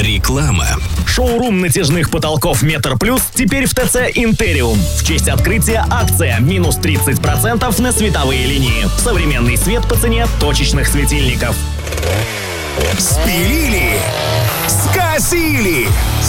Реклама. Шоурум натяжных потолков Метр Плюс теперь в ТЦ Интериум. В честь открытия акция минус 30% на световые линии. Современный свет по цене точечных светильников. Спилили, скосили.